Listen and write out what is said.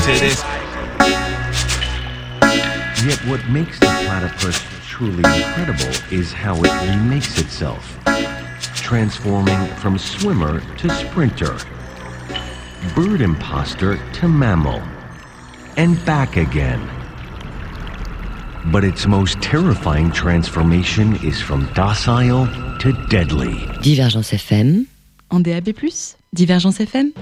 to this. Yet what makes the platypus truly incredible is how it remakes itself, transforming from swimmer to sprinter, bird imposter to mammal, and back again. But its most terrifying transformation is from docile to deadly. Divergence FM. En DAB+, Divergence FM.